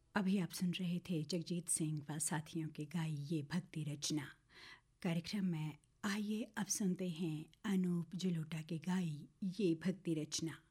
अभी आप सुन रहे थे जगजीत सिंह व साथियों की गाई ये भक्ति रचना। कार्यक्रम में आइए अब सुनते हैं अनूप जलोटा की गाई ये भक्ति रचना।